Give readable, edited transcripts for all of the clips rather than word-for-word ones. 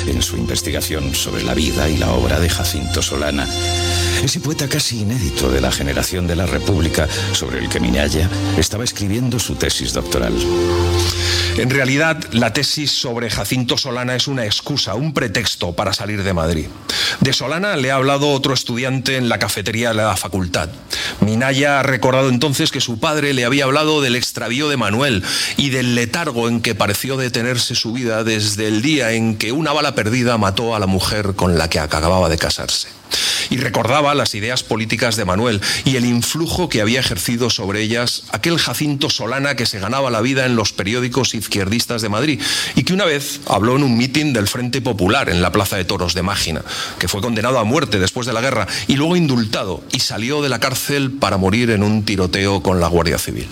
en su investigación sobre la vida y la obra de Jacinto Solana, ese poeta casi inédito de la generación de la República sobre el que Minaya estaba escribiendo su tesis doctoral. En realidad, la tesis sobre Jacinto Solana es una excusa, un pretexto para salir de Madrid. De Solana le ha hablado otro estudiante en la cafetería de la facultad. Minaya ha recordado entonces que su padre le había hablado del extravío de Manuel y del letargo en que pareció detenerse su vida desde el día en que una bala perdida mató a la mujer con la que acababa de casarse. Y recordaba las ideas políticas de Manuel y el influjo que había ejercido sobre ellas aquel Jacinto Solana que se ganaba la vida en los periódicos izquierdistas de Madrid y que una vez habló en un mitin del Frente Popular en la Plaza de Toros de Mágina, que fue condenado a muerte después de la guerra y luego indultado y salió de la cárcel para morir en un tiroteo con la Guardia Civil.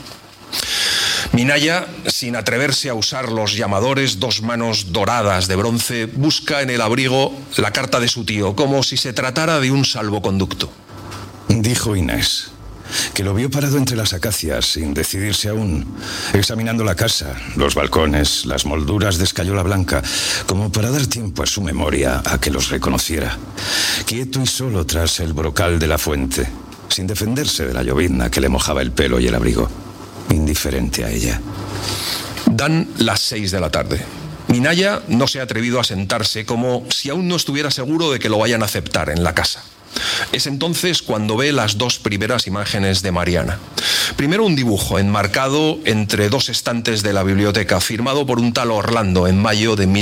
Minaya, sin atreverse a usar los llamadores dos manos doradas de bronce, busca en el abrigo la carta de su tío, como si se tratara de un salvoconducto. Dijo Inés, que lo vio parado entre las acacias sin decidirse aún, examinando la casa, los balcones, las molduras de escayola blanca, como para dar tiempo a su memoria a que los reconociera. Quieto y solo tras el brocal de la fuente, sin defenderse de la llovizna que le mojaba el pelo y el abrigo. Indiferente a ella. Dan las 6 de la tarde. Minaya no se ha atrevido a sentarse, como si aún no estuviera seguro de que lo vayan a aceptar en la casa. Es entonces cuando ve las dos primeras imágenes de Mariana. Primero un dibujo enmarcado entre dos estantes de la biblioteca, firmado por un tal Orlando en mayo de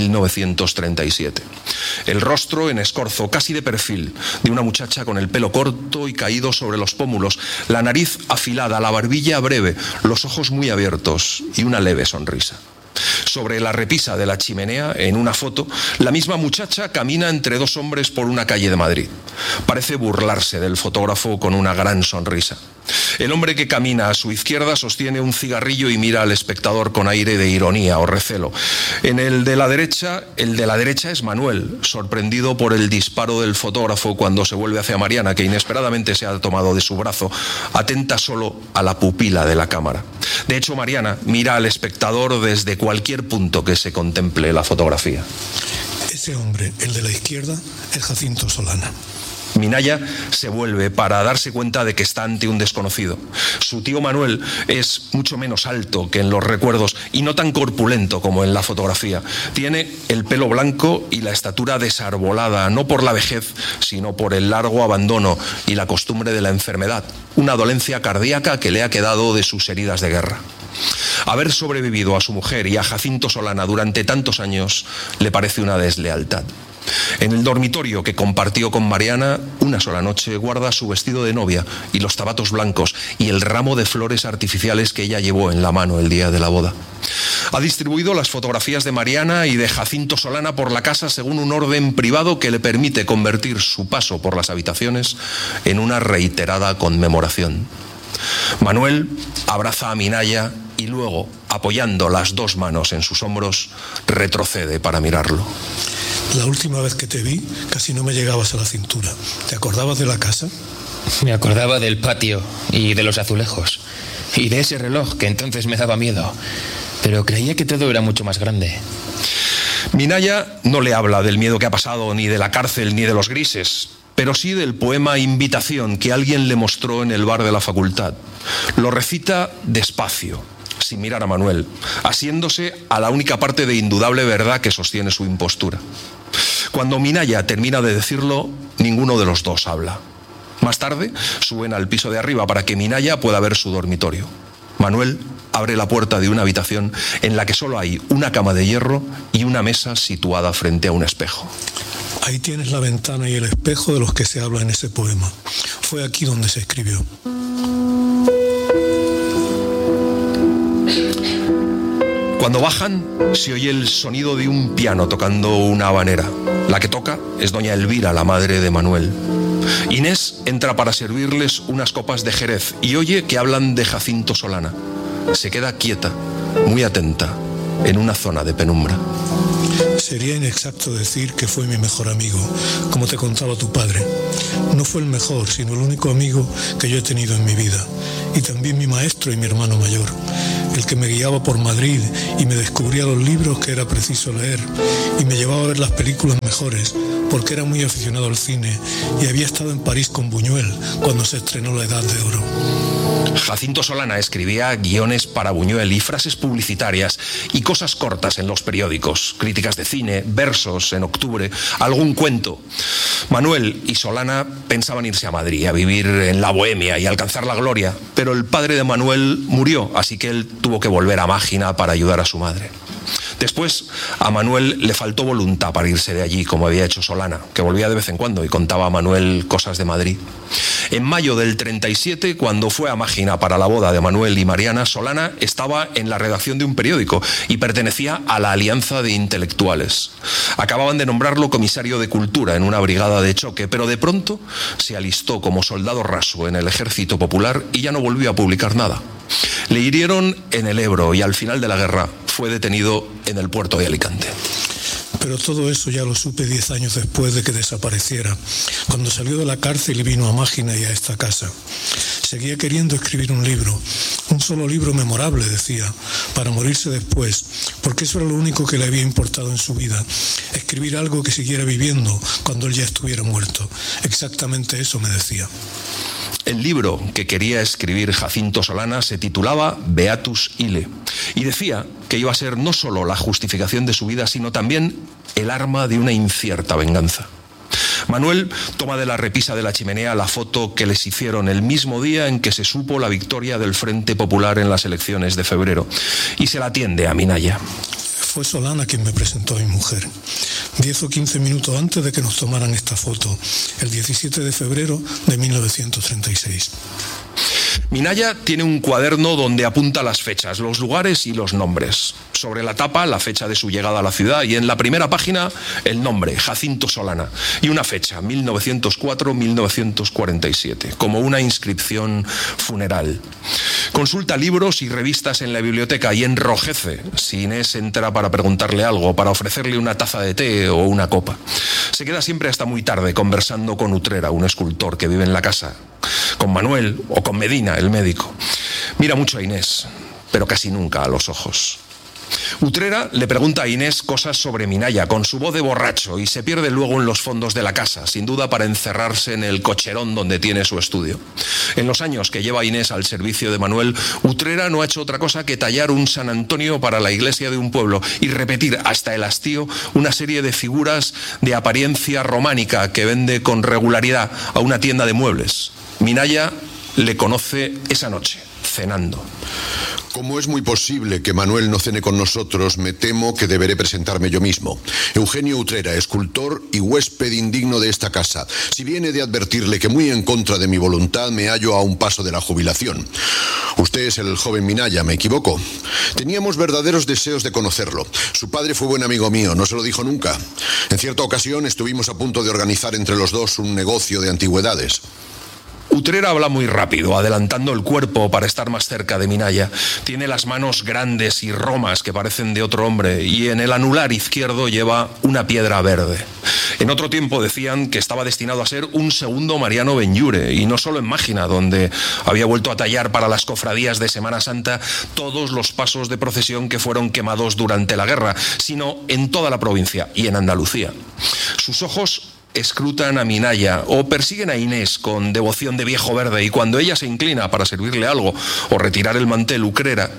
1937. El rostro en escorzo, casi de perfil, de una muchacha con el pelo corto y caído sobre los pómulos, la nariz afilada, la barbilla breve, los ojos muy abiertos y una leve sonrisa. Sobre la repisa de la chimenea, en una foto, la misma muchacha camina entre dos hombres por una calle de Madrid. Parece burlarse del fotógrafo con una gran sonrisa. El hombre que camina a su izquierda sostiene un cigarrillo y mira al espectador con aire de ironía o recelo. El de la derecha es Manuel, sorprendido por el disparo del fotógrafo cuando se vuelve hacia Mariana, que inesperadamente se ha tomado de su brazo, atenta solo a la pupila de la cámara. De hecho, Mariana mira al espectador desde cualquier punto que se contemple la fotografía. Ese hombre, el de la izquierda, es Jacinto Solana. Minaya se vuelve para darse cuenta de que está ante un desconocido. Su tío Manuel es mucho menos alto que en los recuerdos y no tan corpulento como en la fotografía. Tiene el pelo blanco y la estatura desarbolada, no por la vejez, sino por el largo abandono y la costumbre de la enfermedad, una dolencia cardíaca que le ha quedado de sus heridas de guerra. Haber sobrevivido a su mujer y a Jacinto Solana durante tantos años le parece una deslealtad. En el dormitorio que compartió con Mariana, una sola noche guarda su vestido de novia y los zapatos blancos y el ramo de flores artificiales que ella llevó en la mano el día de la boda. Ha distribuido las fotografías de Mariana y de Jacinto Solana por la casa según un orden privado que le permite convertir su paso por las habitaciones en una reiterada conmemoración. Manuel abraza a Minaya y luego, apoyando las dos manos en sus hombros, retrocede para mirarlo. La última vez que te vi, casi no me llegabas a la cintura. ¿Te acordabas de la casa? Me acordaba del patio y de los azulejos. Y de ese reloj que entonces me daba miedo. Pero creía que todo era mucho más grande. Minaya no le habla del miedo que ha pasado, ni de la cárcel, ni de los grises, pero sí del poema Invitación que alguien le mostró en el bar de la facultad. Lo recita despacio, sin mirar a Manuel, asiéndose a la única parte de indudable verdad que sostiene su impostura. Cuando Minaya termina de decirlo, ninguno de los dos habla. Más tarde, suben al piso de arriba para que Minaya pueda ver su dormitorio. Manuel abre la puerta de una habitación en la que solo hay una cama de hierro y una mesa situada frente a un espejo. Ahí tienes la ventana y el espejo de los que se habla en ese poema. Fue aquí donde se escribió. Cuando bajan, se oye el sonido de un piano tocando una habanera. La que toca es doña Elvira, la madre de Manuel. Inés entra para servirles unas copas de Jerez y oye que hablan de Jacinto Solana. Se queda quieta, muy atenta, en una zona de penumbra. Sería inexacto decir que fue mi mejor amigo, como te contaba tu padre. No fue el mejor, sino el único amigo que yo he tenido en mi vida. Y también mi maestro y mi hermano mayor. el que me guiaba por Madrid y me descubría los libros que era preciso leer y me llevaba a ver las películas mejores porque era muy aficionado al cine y había estado en París con Buñuel cuando se estrenó La Edad de Oro. Jacinto Solana escribía guiones para Buñuel y frases publicitarias y cosas cortas en los periódicos, críticas de cine, versos en octubre, algún cuento. Manuel y Solana pensaban irse a Madrid, a vivir en la bohemia y alcanzar la gloria, pero el padre de Manuel murió, así que él tuvo que volver a Mágina para ayudar a su madre. Después, a Manuel le faltó voluntad para irse de allí, como había hecho Solana, que volvía de vez en cuando y contaba a Manuel cosas de Madrid. En mayo del 37, cuando fue a Mágina para la boda de Manuel y Mariana, Solana estaba en la redacción de un periódico y pertenecía a la Alianza de Intelectuales. Acababan de nombrarlo comisario de Cultura en una brigada de choque, pero de pronto se alistó como soldado raso en el Ejército Popular y ya no volvió a publicar nada. Le hirieron en el Ebro y al final de la guerra fue detenido en el puerto de Alicante. Pero todo eso ya lo supe 10 años después de que desapareciera, cuando salió de la cárcel y vino a Mágina y a esta casa. Seguía queriendo escribir un libro, un solo libro memorable, decía, para morirse después, porque eso era lo único que le había importado en su vida, escribir algo que siguiera viviendo cuando él ya estuviera muerto. Exactamente eso me decía. El libro que quería escribir Jacinto Solana se titulaba Beatus Ille y decía que iba a ser no solo la justificación de su vida, sino también el arma de una incierta venganza. Manuel toma de la repisa de la chimenea la foto que les hicieron el mismo día en que se supo la victoria del Frente Popular en las elecciones de febrero y se la tiende a Minaya. Fue Solana quien me presentó a mi mujer. 10 o 15 minutos antes de que nos tomaran esta foto, el 17 de febrero de 1936. Minaya tiene un cuaderno donde apunta las fechas, los lugares y los nombres. Sobre la tapa, la fecha de su llegada a la ciudad y en la primera página, el nombre, Jacinto Solana, y una fecha, 1904-1947, como una inscripción funeral. Consulta libros y revistas en la biblioteca y enrojece si Inés entra para preguntarle algo, para ofrecerle una taza de té o una copa. Se queda siempre hasta muy tarde conversando con Utrera, un escultor que vive en la casa, con Manuel o con Medina, el médico. Mira mucho a Inés, pero casi nunca a los ojos. Utrera le pregunta a Inés cosas sobre Minaya con su voz de borracho y se pierde luego en los fondos de la casa, sin duda para encerrarse en el cocherón donde tiene su estudio. En los años que lleva Inés al servicio de Manuel, Utrera no ha hecho otra cosa que tallar un San Antonio para la iglesia de un pueblo y repetir hasta el hastío una serie de figuras de apariencia románica que vende con regularidad a una tienda de muebles. Minaya le conoce esa noche, cenando. Como es muy posible que Manuel no cene con nosotros, me temo que deberé presentarme yo mismo. Eugenio Utrera, escultor y huésped indigno de esta casa. Si bien he de advertirle que muy en contra de mi voluntad me hallo a un paso de la jubilación. Usted es el joven Minaya, ¿me equivoco? Teníamos verdaderos deseos de conocerlo. Su padre fue buen amigo mío, no se lo dijo nunca. En cierta ocasión estuvimos a punto de organizar entre los dos un negocio de antigüedades. Utrera habla muy rápido, adelantando el cuerpo para estar más cerca de Minaya. Tiene las manos grandes y romas que parecen de otro hombre y en el anular izquierdo lleva una piedra verde. En otro tiempo decían que estaba destinado a ser un segundo Mariano Benlliure y no solo en Mágina, donde había vuelto a tallar para las cofradías de Semana Santa todos los pasos de procesión que fueron quemados durante la guerra, sino en toda la provincia y en Andalucía. Sus ojos escrutan a Minaya o persiguen a Inés con devoción de viejo verde y cuando ella se inclina para servirle algo o retirar el mantel, Utrera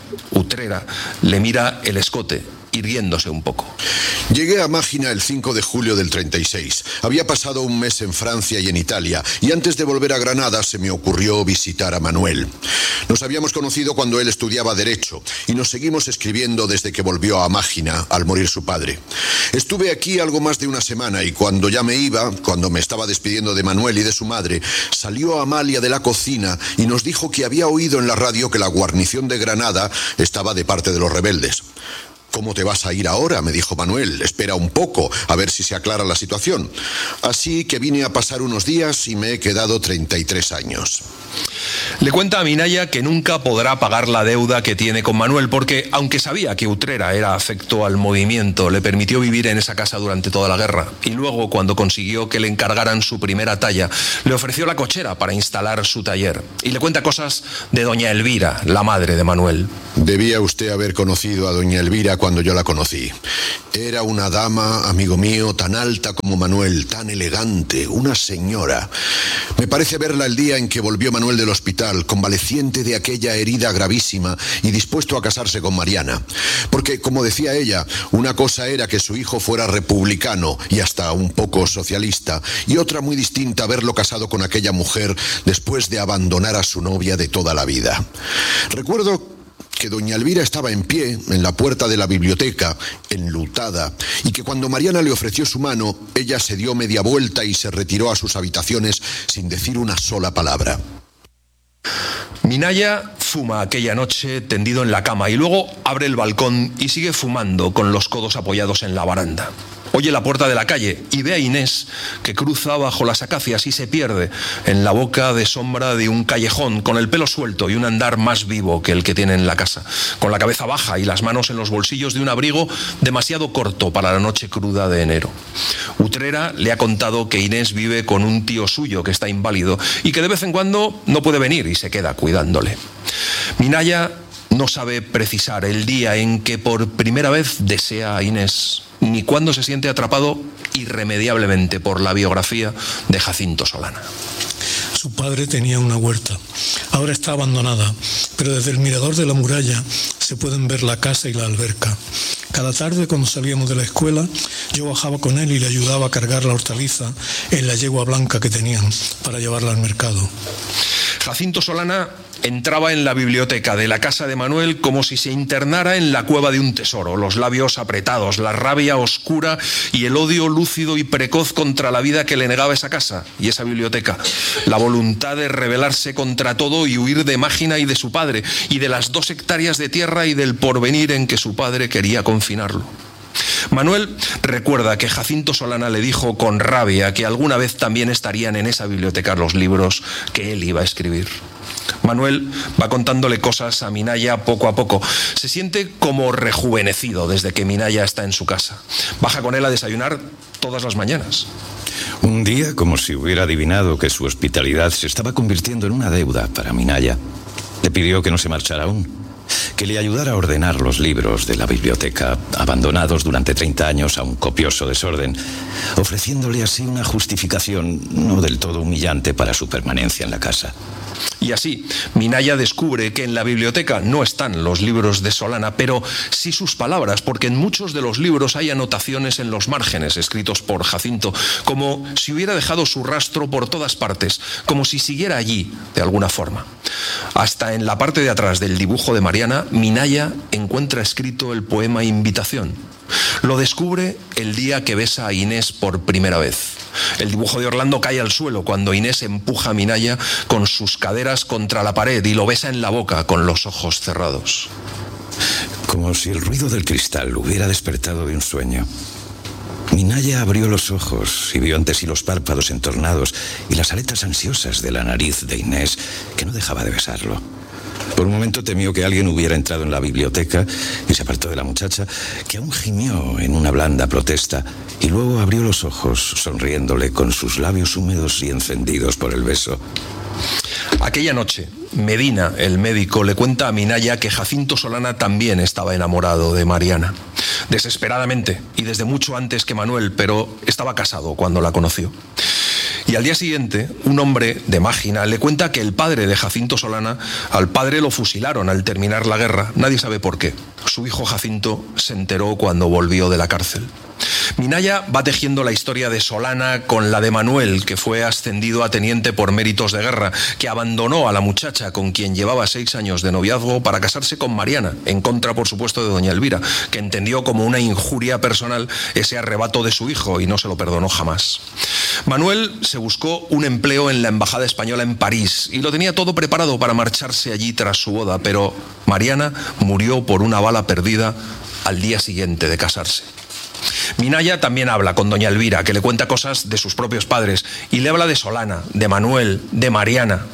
le mira el escote, irguiéndose un poco. Llegué a Mágina el 5 de julio del 36. Había pasado un mes en Francia y en Italia, y antes de volver a Granada se me ocurrió visitar a Manuel. Nos habíamos conocido cuando él estudiaba Derecho, y nos seguimos escribiendo desde que volvió a Mágina, al morir su padre. Estuve aquí algo más de una semana, y cuando ya me iba, cuando me estaba despidiendo de Manuel y de su madre, salió Amalia de la cocina y nos dijo que había oído en la radio que la guarnición de Granada estaba de parte de los rebeldes. ¿Cómo te vas a ir ahora?, me dijo Manuel. Espera un poco, a ver si se aclara la situación. Así que vine a pasar unos días y me he quedado 33 años. Le cuenta a Minaya que nunca podrá pagar la deuda que tiene con Manuel porque, aunque sabía que Utrera era afecto al movimiento, le permitió vivir en esa casa durante toda la guerra. Y luego, cuando consiguió que le encargaran su primera talla, le ofreció la cochera para instalar su taller. Y le cuenta cosas de doña Elvira, la madre de Manuel. Debía usted haber conocido a doña Elvira cuando yo la conocí. Era una dama, amigo mío, tan alta como Manuel, tan elegante, una señora. Me parece verla el día en que volvió Manuel del hospital, convaleciente de aquella herida gravísima y dispuesto a casarse con Mariana. Porque, como decía ella, una cosa era que su hijo fuera republicano y hasta un poco socialista, y otra muy distinta verlo casado con aquella mujer después de abandonar a su novia de toda la vida. Recuerdo que doña Elvira estaba en pie en la puerta de la biblioteca, enlutada, y que cuando Mariana le ofreció su mano, ella se dio media vuelta y se retiró a sus habitaciones sin decir una sola palabra. Minaya fuma aquella noche tendido en la cama y luego abre el balcón y sigue fumando con los codos apoyados en la baranda. Oye la puerta de la calle y ve a Inés que cruza bajo las acacias y se pierde en la boca de sombra de un callejón, con el pelo suelto y un andar más vivo que el que tiene en la casa, con la cabeza baja y las manos en los bolsillos de un abrigo demasiado corto para la noche cruda de enero. Utrera le ha contado que Inés vive con un tío suyo que está inválido y que de vez en cuando no puede venir y se queda cuidándole. Minaya no sabe precisar el día en que por primera vez desea a Inés, ni cuándo se siente atrapado irremediablemente por la biografía de Jacinto Solana. Su padre tenía una huerta. Ahora está abandonada, pero desde el mirador de la muralla se pueden ver la casa y la alberca. Cada tarde, cuando salíamos de la escuela, yo bajaba con él y le ayudaba a cargar la hortaliza en la yegua blanca que tenían para llevarla al mercado. Jacinto Solana entraba en la biblioteca de la casa de Manuel como si se internara en la cueva de un tesoro, los labios apretados, la rabia oscura y el odio lúcido y precoz contra la vida que le negaba esa casa y esa biblioteca, la voluntad de rebelarse contra todo y huir de Mágina y de su padre, y de las 2 hectáreas de tierra y del porvenir en que su padre quería confinarlo. Manuel recuerda que Jacinto Solana le dijo con rabia que alguna vez también estarían en esa biblioteca los libros que él iba a escribir. Manuel va contándole cosas a Minaya poco a poco. Se siente como rejuvenecido desde que Minaya está en su casa. Baja con él a desayunar todas las mañanas. Un día, como si hubiera adivinado que su hospitalidad se estaba convirtiendo en una deuda para Minaya, le pidió que no se marchara aún, que le ayudara a ordenar los libros de la biblioteca, abandonados durante 30 años a un copioso desorden, ofreciéndole así una justificación no del todo humillante para su permanencia en la casa. Y así, Minaya descubre que en la biblioteca no están los libros de Solana, pero sí sus palabras, porque en muchos de los libros hay anotaciones en los márgenes escritos por Jacinto, como si hubiera dejado su rastro por todas partes, como si siguiera allí de alguna forma. Hasta en la parte de atrás del dibujo de Mariana, Minaya encuentra escrito el poema Invitación. Lo descubre el día que besa a Inés por primera vez. El dibujo de Orlando cae al suelo cuando Inés empuja a Minaya con sus caderas contra la pared y lo besa en la boca con los ojos cerrados. Como si el ruido del cristal lo hubiera despertado de un sueño. Minaya abrió los ojos y vio ante sí los párpados entornados y las aletas ansiosas de la nariz de Inés, que no dejaba de besarlo. Por un momento temió que alguien hubiera entrado en la biblioteca y se apartó de la muchacha, que aún gimió en una blanda protesta, y luego abrió los ojos, sonriéndole con sus labios húmedos y encendidos por el beso. Aquella noche, Medina, el médico, le cuenta a Minaya que Jacinto Solana también estaba enamorado de Mariana. Desesperadamente, y desde mucho antes que Manuel, pero estaba casado cuando la conoció. Y al día siguiente, un hombre de Mágina le cuenta que el padre de Jacinto Solana, al padre lo fusilaron al terminar la guerra. Nadie sabe por qué. Su hijo Jacinto se enteró cuando volvió de la cárcel. Minaya va tejiendo la historia de Solana con la de Manuel, que fue ascendido a teniente por méritos de guerra, que abandonó a la muchacha con quien llevaba 6 años de noviazgo para casarse con Mariana, en contra, por supuesto, de doña Elvira, que entendió como una injuria personal ese arrebato de su hijo y no se lo perdonó jamás. Manuel se buscó un empleo en la embajada española en París y lo tenía todo preparado para marcharse allí tras su boda, pero Mariana murió por una bala perdida al día siguiente de casarse. Minaya también habla con doña Elvira, que le cuenta cosas de sus propios padres, y le habla de Solana, de Manuel, de Mariana.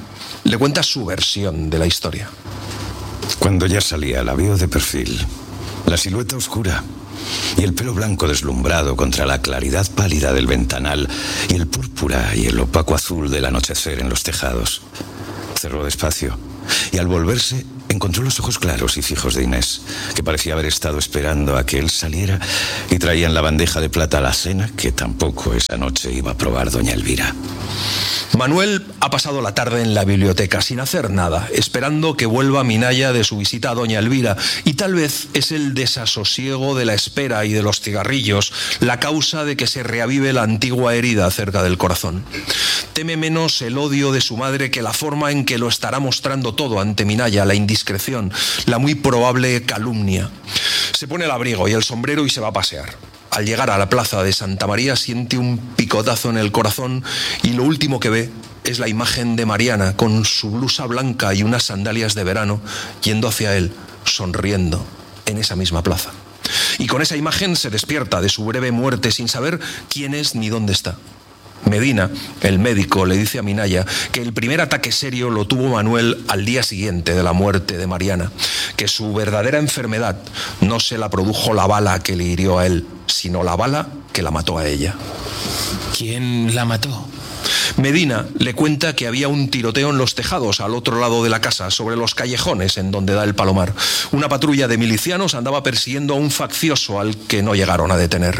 Le cuenta su versión de la historia. Cuando ya salía, la vio de perfil, la silueta oscura y el pelo blanco deslumbrado contra la claridad pálida del ventanal y el púrpura y el opaco azul del anochecer en los tejados. Cerró despacio y al volverse encontró los ojos claros y fijos de Inés, que parecía haber estado esperando a que él saliera y traía en la bandeja de plata la cena que tampoco esa noche iba a probar doña Elvira. Manuel ha pasado la tarde en la biblioteca sin hacer nada, esperando que vuelva Minaya de su visita a doña Elvira, y tal vez es el desasosiego de la espera y de los cigarrillos la causa de que se reavive la antigua herida cerca del corazón. Teme menos el odio de su madre que la forma en que lo estará mostrando todo ante Minaya, la indiscreción, la muy probable calumnia. Se pone el abrigo y el sombrero y se va a pasear. Al llegar a la plaza de Santa María siente un picotazo en el corazón y lo último que ve es la imagen de Mariana con su blusa blanca y unas sandalias de verano yendo hacia él, sonriendo, en esa misma plaza. Y con esa imagen se despierta de su breve muerte sin saber quién es ni dónde está. Medina, el médico, le dice a Minaya que el primer ataque serio lo tuvo Manuel al día siguiente de la muerte de Mariana, que su verdadera enfermedad no se la produjo la bala que le hirió a él, sino la bala que la mató a ella. ¿Quién la mató? Medina le cuenta que había un tiroteo en los tejados al otro lado de la casa, sobre los callejones en donde da el Palomar. Una patrulla de milicianos andaba persiguiendo a un faccioso al que no llegaron a detener.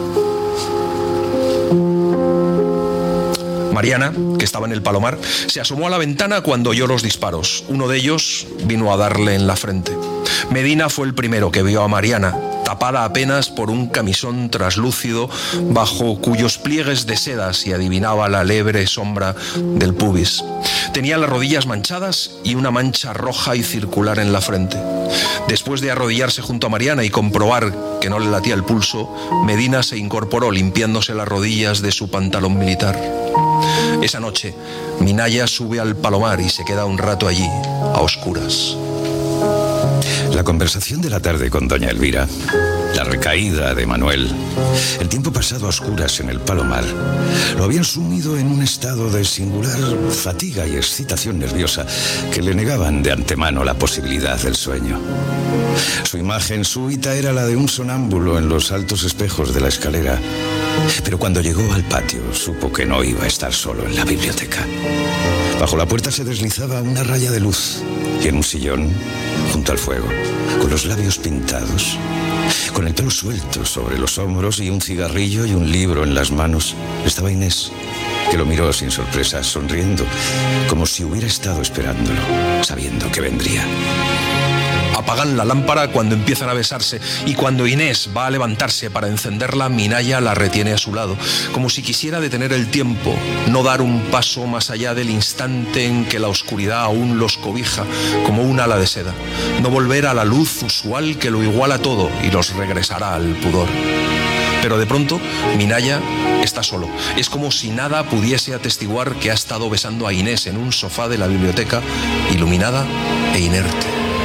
Mariana, que estaba en el Palomar, se asomó a la ventana cuando oyó los disparos. Uno de ellos vino a darle en la frente. Medina fue el primero que vio a Mariana, tapada apenas por un camisón traslúcido bajo cuyos pliegues de seda se adivinaba la leve sombra del pubis. Tenía las rodillas manchadas y una mancha roja y circular en la frente. Después de arrodillarse junto a Mariana y comprobar que no le latía el pulso, Medina se incorporó limpiándose las rodillas de su pantalón militar. Esa noche, Minaya sube al Palomar y se queda un rato allí, a oscuras. La conversación de la tarde con doña Elvira, la recaída de Manuel, el tiempo pasado a oscuras en el Palomar, lo habían sumido en un estado de singular fatiga y excitación nerviosa que le negaban de antemano la posibilidad del sueño. Su imagen súbita era la de un sonámbulo en los altos espejos de la escalera, pero cuando llegó al patio supo que no iba a estar solo en la biblioteca. Bajo la puerta se deslizaba una raya de luz y en un sillón, junto al fuego, con los labios pintados, con el pelo suelto sobre los hombros y un cigarrillo y un libro en las manos, estaba Inés, que lo miró sin sorpresa, sonriendo, como si hubiera estado esperándolo, sabiendo que vendría. Apagan la lámpara cuando empiezan a besarse y cuando Inés va a levantarse para encenderla, Minaya la retiene a su lado, como si quisiera detener el tiempo, no dar un paso más allá del instante en que la oscuridad aún los cobija como un ala de seda, no volver a la luz usual que lo iguala todo y los regresará al pudor. Pero de pronto, Minaya está solo. Es como si nada pudiese atestiguar que ha estado besando a Inés en un sofá de la biblioteca, iluminada e inerte.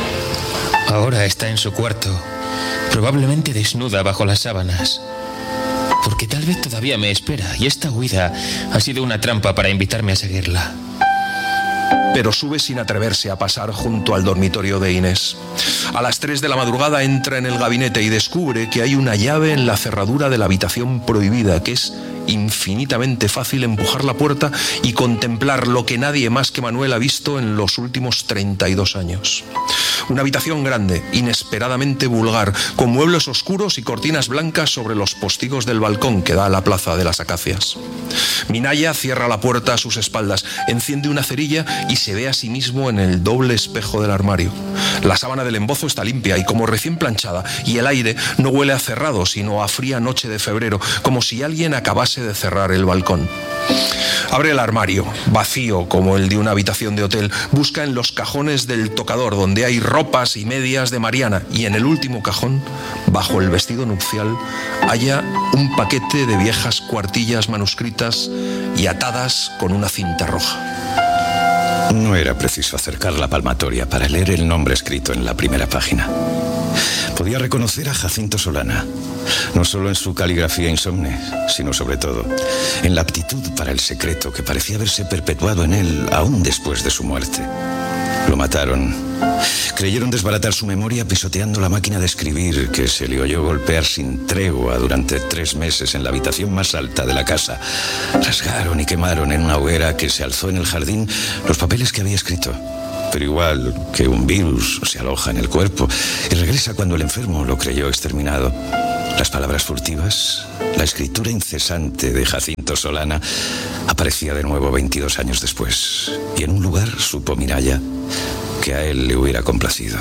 Ahora está en su cuarto, probablemente desnuda bajo las sábanas. Porque tal vez todavía me espera y esta huida ha sido una trampa para invitarme a seguirla. Pero sube sin atreverse a pasar junto al dormitorio de Inés. A las 3 de la madrugada entra en el gabinete y descubre que hay una llave en la cerradura de la habitación prohibida, que es infinitamente fácil empujar la puerta y contemplar lo que nadie más que Manuel ha visto en los últimos 32 años. Una habitación grande, inesperadamente vulgar, con muebles oscuros y cortinas blancas sobre los postigos del balcón que da a la plaza de las Acacias. Minaya cierra la puerta a sus espaldas, enciende una cerilla y se ve a sí mismo en el doble espejo del armario. La sábana del embozo está limpia y como recién planchada, y el aire no huele a cerrado, sino a fría noche de febrero, como si alguien acabase de cerrar el balcón. Abre el armario, vacío como el de una habitación de hotel, busca en los cajones del tocador donde hay ropas y medias de Mariana y en el último cajón, bajo el vestido nupcial, halla un paquete de viejas cuartillas manuscritas y atadas con una cinta roja. No era preciso acercar la palmatoria para leer el nombre escrito en la primera página. Podía reconocer a Jacinto Solana, no solo en su caligrafía insomne, sino sobre todo en la aptitud para el secreto que parecía haberse perpetuado en él aún después de su muerte. Lo mataron. Creyeron desbaratar su memoria pisoteando la máquina de escribir que se le oyó golpear sin tregua durante 3 meses en la habitación más alta de la casa. Rasgaron y quemaron en una hoguera que se alzó en el jardín los papeles que había escrito. Pero igual que un virus se aloja en el cuerpo y regresa cuando el enfermo lo creyó exterminado, las palabras furtivas, la escritura incesante de Jacinto Solana aparecía de nuevo 22 años después. Y en un lugar supo Minaya que a él le hubiera complacido.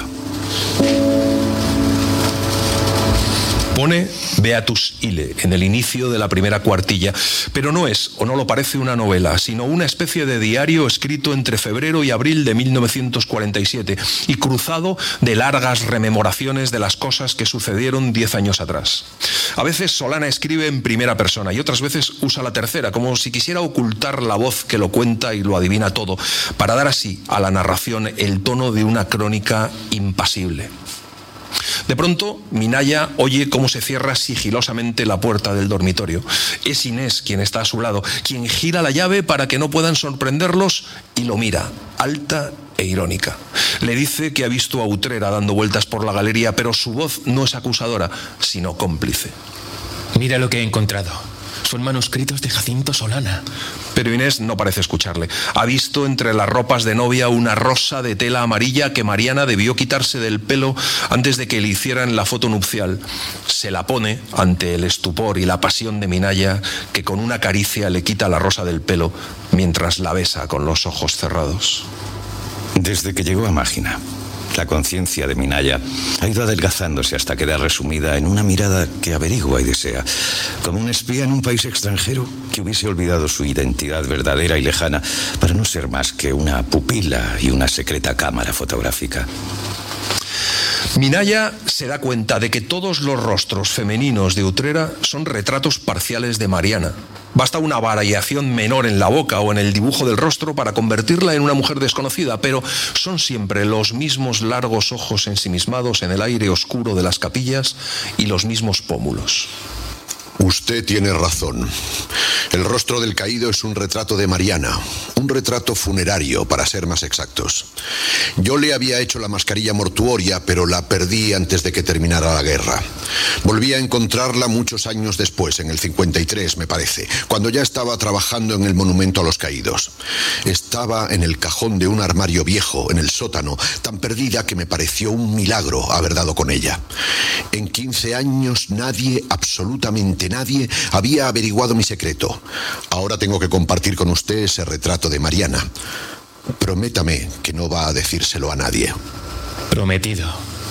Pone Beatus Ille en el inicio de la primera cuartilla, pero no es, o no lo parece, una novela, sino una especie de diario escrito entre febrero y abril de 1947 y cruzado de largas rememoraciones de las cosas que sucedieron 10 años atrás. A veces Solana escribe en primera persona y otras veces usa la tercera, como si quisiera ocultar la voz que lo cuenta y lo adivina todo, para dar así a la narración el tono de una crónica impasible. De pronto, Minaya oye cómo se cierra sigilosamente la puerta del dormitorio. Es Inés quien está a su lado, quien gira la llave para que no puedan sorprenderlos y lo mira, alta e irónica. Le dice que ha visto a Utrera dando vueltas por la galería, pero su voz no es acusadora, sino cómplice. Mira lo que he encontrado. Son manuscritos de Jacinto Solana. Pero Inés no parece escucharle. Ha visto entre las ropas de novia una rosa de tela amarilla que Mariana debió quitarse del pelo antes de que le hicieran la foto nupcial. Se la pone ante el estupor y la pasión de Minaya, que con una caricia le quita la rosa del pelo mientras la besa con los ojos cerrados. Desde que llegó a Mágina, la conciencia de Minaya ha ido adelgazándose hasta quedar resumida en una mirada que averigua y desea, como un espía en un país extranjero que hubiese olvidado su identidad verdadera y lejana para no ser más que una pupila y una secreta cámara fotográfica. Minaya se da cuenta de que todos los rostros femeninos de Utrera son retratos parciales de Mariana. Basta una variación menor en la boca o en el dibujo del rostro para convertirla en una mujer desconocida, pero son siempre los mismos largos ojos ensimismados en el aire oscuro de las capillas y los mismos pómulos. Usted tiene razón. El rostro del caído es un retrato de Mariana, un retrato funerario, para ser más exactos. Yo le había hecho la mascarilla mortuoria, pero la perdí antes de que terminara la guerra. Volví a encontrarla muchos años después, en el 53, me parece, cuando ya estaba trabajando en el monumento a los caídos. Estaba en el cajón de un armario viejo, en el sótano, tan perdida que me pareció un milagro haber dado con ella. En 15 años nadie, absolutamente nadie, había averiguado mi secreto. Ahora tengo que compartir con usted ese retrato de Mariana. Prométame que no va a decírselo a nadie. Prometido.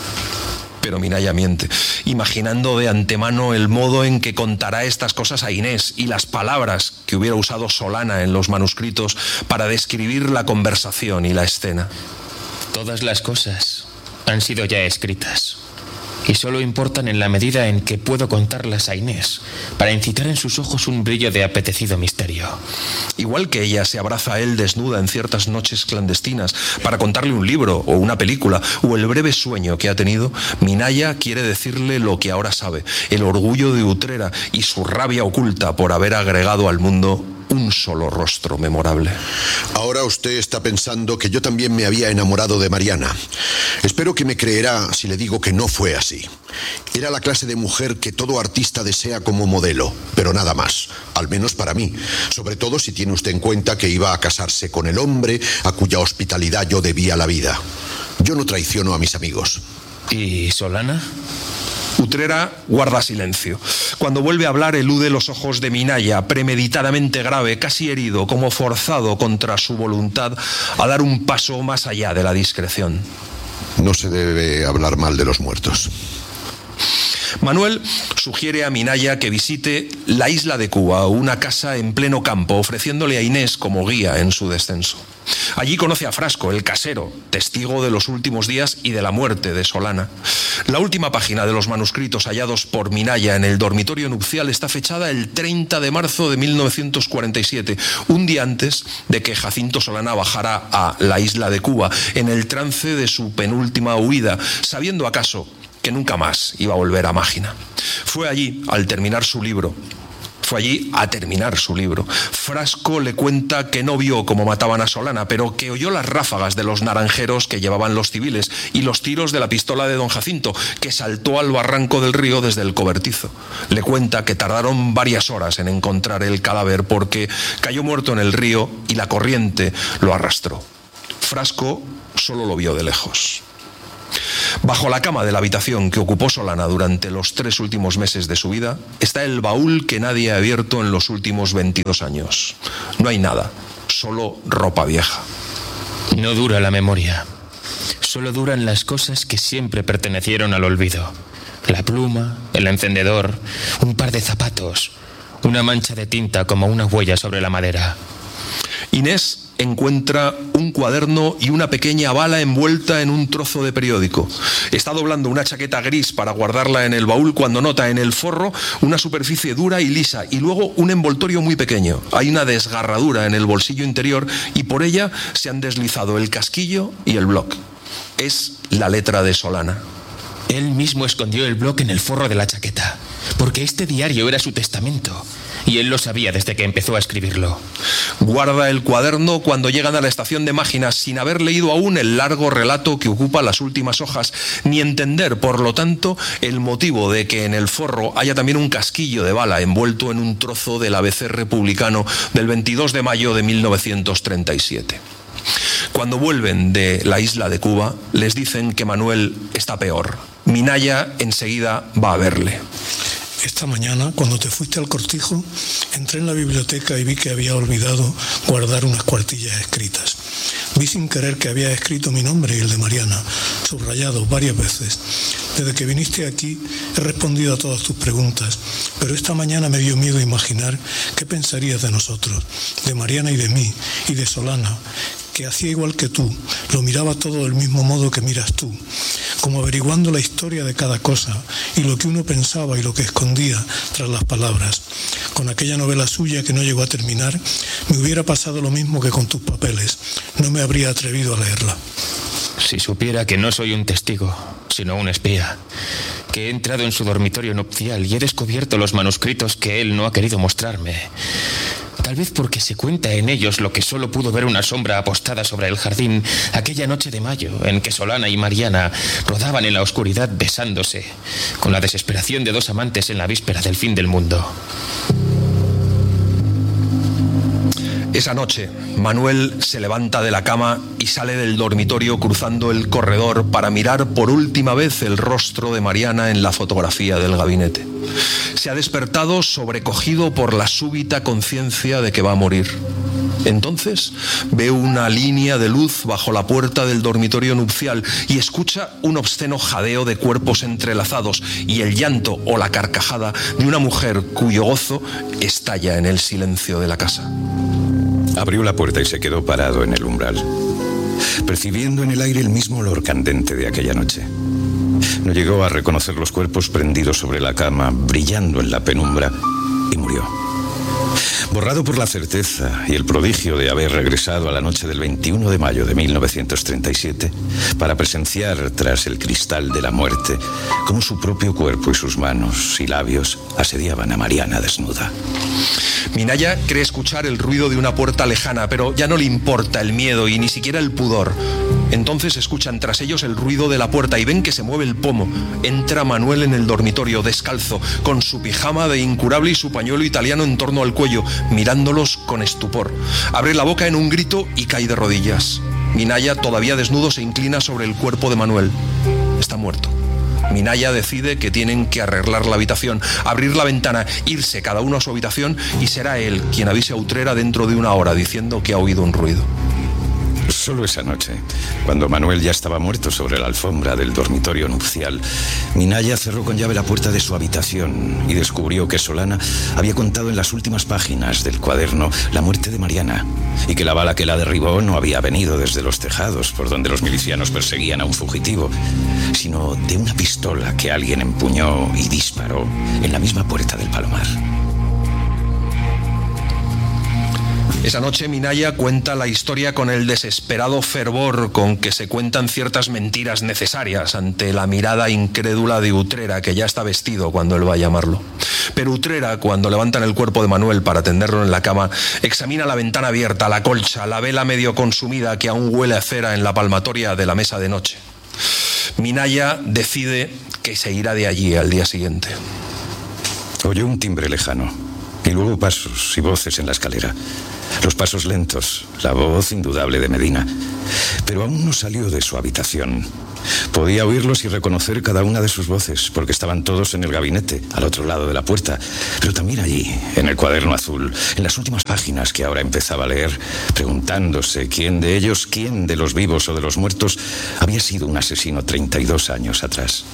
Pero Minaya miente, imaginando de antemano el modo en que contará estas cosas a Inés y las palabras que hubiera usado Solana en los manuscritos para describir la conversación y la escena. Todas las cosas han sido ya escritas. Y solo importan en la medida en que puedo contarlas a Inés, para incitar en sus ojos un brillo de apetecido misterio. Igual que ella se abraza a él desnuda en ciertas noches clandestinas para contarle un libro o una película o el breve sueño que ha tenido, Minaya quiere decirle lo que ahora sabe, el orgullo de Utrera y su rabia oculta por haber agregado al mundo un solo rostro memorable. Ahora usted está pensando que yo también me había enamorado de Mariana. Espero que me creerá si le digo que no fue así. Era la clase de mujer que todo artista desea como modelo, pero nada más, al menos para mí. Sobre todo si tiene usted en cuenta que iba a casarse con el hombre a cuya hospitalidad yo debía la vida. Yo no traiciono a mis amigos. ¿Y Solana? Utrera guarda silencio. Cuando vuelve a hablar, elude los ojos de Minaya, premeditadamente grave, casi herido, como forzado contra su voluntad a dar un paso más allá de la discreción. No se debe hablar mal de los muertos. Manuel sugiere a Minaya que visite la isla de Cuba, una casa en pleno campo, ofreciéndole a Inés como guía en su descenso. Allí conoce a Frasco, el casero, testigo de los últimos días y de la muerte de Solana. La última página de los manuscritos hallados por Minaya en el dormitorio nupcial está fechada el 30 de marzo de 1947, un día antes de que Jacinto Solana bajara a la isla de Cuba, en el trance de su penúltima huida, sabiendo acaso que nunca más iba a volver a Mágina. Fue allí a terminar su libro. Frasco le cuenta que no vio cómo mataban a Solana, pero que oyó las ráfagas de los naranjeros que llevaban los civiles y los tiros de la pistola de don Jacinto, que saltó al barranco del río desde el cobertizo. Le cuenta que tardaron varias horas en encontrar el cadáver porque cayó muerto en el río y la corriente lo arrastró. Frasco solo lo vio de lejos. Bajo la cama de la habitación que ocupó Solana durante los 3 últimos meses de su vida está el baúl que nadie ha abierto en los últimos 22 años. No hay nada, solo ropa vieja. No dura la memoria. Solo duran las cosas que siempre pertenecieron al olvido. La pluma, el encendedor, un par de zapatos, una mancha de tinta como una huella sobre la madera. Inés encuentra un cuaderno y una pequeña bala envuelta en un trozo de periódico. Está doblando una chaqueta gris para guardarla en el baúl cuando nota en el forro una superficie dura y lisa y luego un envoltorio muy pequeño. Hay una desgarradura en el bolsillo interior y por ella se han deslizado el casquillo y el bloc. Es la letra de Solana. Él mismo escondió el bloc en el forro de la chaqueta, porque este diario era su testamento. Y él lo sabía desde que empezó a escribirlo. Guarda el cuaderno cuando llegan a la estación de Mágina sin haber leído aún el largo relato que ocupa las últimas hojas, ni entender, por lo tanto, el motivo de que en el forro haya también un casquillo de bala envuelto en un trozo del ABC republicano del 22 de mayo de 1937. Cuando vuelven de la isla de Cuba, les dicen que Manuel está peor. Minaya enseguida va a verle. Esta mañana, cuando te fuiste al cortijo, entré en la biblioteca y vi que había olvidado guardar unas cuartillas escritas. Vi sin querer que había escrito mi nombre y el de Mariana, subrayado varias veces. Desde que viniste aquí he respondido a todas tus preguntas, pero esta mañana me dio miedo imaginar qué pensarías de nosotros, de Mariana y de mí, y de Solana, que hacía igual que tú, lo miraba todo del mismo modo que miras tú, como averiguando la historia de cada cosa y lo que uno pensaba y lo que escondía tras las palabras. Con aquella novela suya que no llegó a terminar, me hubiera pasado lo mismo que con tus papeles. No me habría atrevido a leerla. Si supiera que no soy un testigo, sino un espía, que he entrado en su dormitorio nupcial y he descubierto los manuscritos que él no ha querido mostrarme. Tal vez porque se cuenta en ellos lo que solo pudo ver una sombra apostada sobre el jardín aquella noche de mayo en que Solana y Mariana rodaban en la oscuridad besándose, con la desesperación de dos amantes en la víspera del fin del mundo. Esa noche, Manuel se levanta de la cama y sale del dormitorio cruzando el corredor para mirar por última vez el rostro de Mariana en la fotografía del gabinete. Se ha despertado sobrecogido por la súbita conciencia de que va a morir. Entonces ve una línea de luz bajo la puerta del dormitorio nupcial y escucha un obsceno jadeo de cuerpos entrelazados y el llanto o la carcajada de una mujer cuyo gozo estalla en el silencio de la casa. Abrió la puerta y se quedó parado en el umbral, percibiendo en el aire el mismo olor candente de aquella noche. No llegó a reconocer los cuerpos prendidos sobre la cama, brillando en la penumbra, y murió. Borrado por la certeza y el prodigio de haber regresado a la noche del 21 de mayo de 1937 para presenciar tras el cristal de la muerte cómo su propio cuerpo y sus manos y labios asediaban a Mariana desnuda. Minaya cree escuchar el ruido de una puerta lejana, pero ya no le importa el miedo y ni siquiera el pudor. Entonces escuchan tras ellos el ruido de la puerta y ven que se mueve el pomo. Entra Manuel en el dormitorio, descalzo, con su pijama de incurable y su pañuelo italiano en torno al cuello, mirándolos con estupor. Abre la boca en un grito y cae de rodillas. Minaya, todavía desnudo, se inclina sobre el cuerpo de Manuel. Está muerto. Minaya decide que tienen que arreglar la habitación, abrir la ventana, irse cada uno a su habitación y será él quien avise a Utrera dentro de una hora diciendo que ha oído un ruido. Solo esa noche, cuando Manuel ya estaba muerto sobre la alfombra del dormitorio nupcial, Minaya cerró con llave la puerta de su habitación y descubrió que Solana había contado en las últimas páginas del cuaderno la muerte de Mariana y que la bala que la derribó no había venido desde los tejados por donde los milicianos perseguían a un fugitivo, sino de una pistola que alguien empuñó y disparó en la misma puerta del Palomar. Esa noche Minaya cuenta la historia con el desesperado fervor con que se cuentan ciertas mentiras necesarias ante la mirada incrédula de Utrera, que ya está vestido cuando él va a llamarlo. Pero Utrera, cuando levantan el cuerpo de Manuel para tenderlo en la cama, examina la ventana abierta, la colcha, la vela medio consumida que aún huele a cera en la palmatoria de la mesa de noche. Minaya decide que se irá de allí al día siguiente. Oyó un timbre lejano y luego pasos y voces en la escalera. Los pasos lentos, la voz indudable de Medina. Pero aún no salió de su habitación. Podía oírlos y reconocer cada una de sus voces, porque estaban todos en el gabinete, al otro lado de la puerta. Pero también allí, en el cuaderno azul, en las últimas páginas que ahora empezaba a leer, preguntándose quién de ellos, quién de los vivos o de los muertos, había sido un asesino 32 años atrás.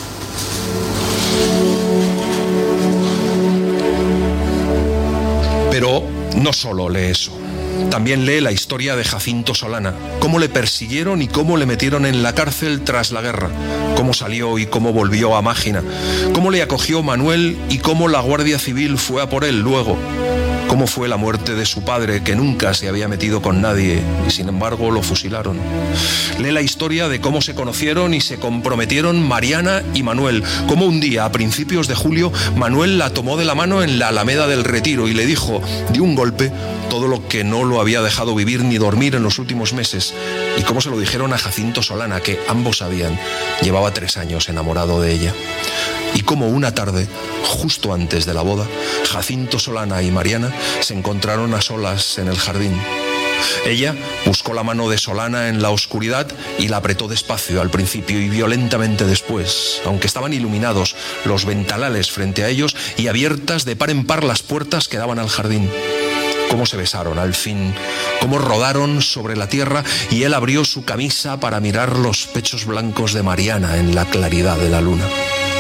Pero no solo lee eso. También lee la historia de Jacinto Solana, cómo le persiguieron y cómo le metieron en la cárcel tras la guerra, cómo salió y cómo volvió a Mágina, cómo le acogió Manuel y cómo la Guardia Civil fue a por él luego, cómo fue la muerte de su padre, que nunca se había metido con nadie y sin embargo lo fusilaron. Lee la historia de cómo se conocieron y se comprometieron Mariana y Manuel, cómo un día, a principios de julio, Manuel la tomó de la mano en la Alameda del Retiro y le dijo, de un golpe, todo lo que no lo había dejado vivir ni dormir en los últimos meses, y cómo se lo dijeron a Jacinto Solana, que ambos sabían, llevaba 3 años enamorado de ella. Y como una tarde, justo antes de la boda, Jacinto Solana y Mariana se encontraron a solas en el jardín. Ella buscó la mano de Solana en la oscuridad y la apretó despacio al principio y violentamente después, aunque estaban iluminados los ventanales frente a ellos y abiertas de par en par las puertas que daban al jardín. Cómo se besaron al fin, cómo rodaron sobre la tierra y él abrió su camisa para mirar los pechos blancos de Mariana en la claridad de la luna.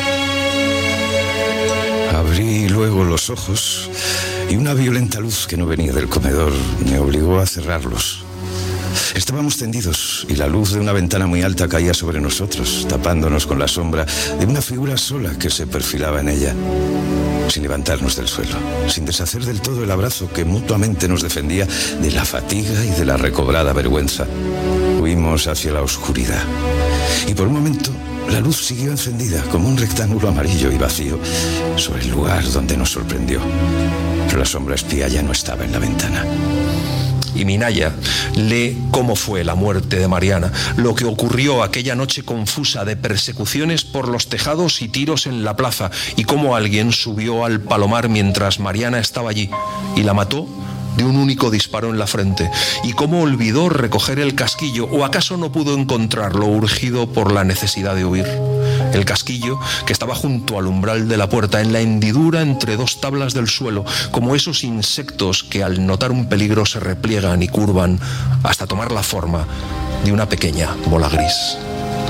Abrí luego los ojos y una violenta luz que no venía del comedor me obligó a cerrarlos. Estábamos tendidos y la luz de una ventana muy alta caía sobre nosotros, tapándonos con la sombra de una figura sola que se perfilaba en ella, sin levantarnos del suelo, sin deshacer del todo el abrazo que mutuamente nos defendía de la fatiga y de la recobrada vergüenza. Huimos hacia la oscuridad y por un momento la luz siguió encendida como un rectángulo amarillo y vacío sobre el lugar donde nos sorprendió. Pero la sombra espía ya no estaba en la ventana. Y Minaya lee cómo fue la muerte de Mariana, lo que ocurrió aquella noche confusa de persecuciones por los tejados y tiros en la plaza, y cómo alguien subió al palomar mientras Mariana estaba allí y la mató de un único disparo en la frente, y cómo olvidó recoger el casquillo, o acaso no pudo encontrarlo, urgido por la necesidad de huir. El casquillo que estaba junto al umbral de la puerta, en la hendidura entre 2 tablas del suelo, como esos insectos que al notar un peligro se repliegan y curvan hasta tomar la forma de una pequeña bola gris.